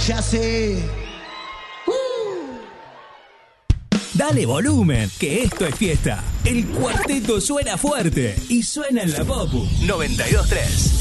Ya sé. Dale volumen, que esto es fiesta. El cuarteto suena fuerte y suena en la Popu 92.3.